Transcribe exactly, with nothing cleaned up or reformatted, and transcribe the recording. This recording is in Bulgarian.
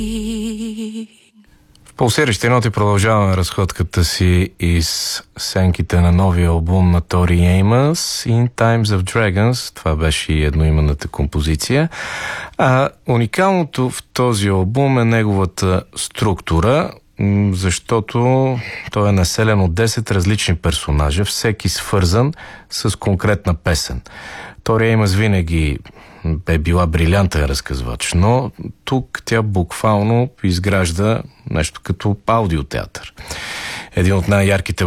В пулсиращи ноти продължаваме разходката си из сенките на новия албум на Тори Еймъс, In Times of Dragons. Това беше и едноименната композиция. А уникалното в този албум е неговата структура, защото той е населен от десет различни персонажа, всеки свързан с конкретна песен. Тори Еймъс винаги е била брилянтен разказвач, но тук тя буквално изгражда нещо като аудиотеатър. Един от най-ярките